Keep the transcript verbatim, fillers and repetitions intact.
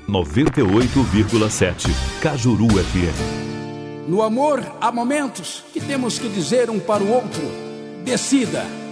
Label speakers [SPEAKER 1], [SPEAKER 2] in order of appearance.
[SPEAKER 1] noventa e oito vírgula sete Cajuru F M.
[SPEAKER 2] No amor, há momentos que temos que dizer um para o outro: decida.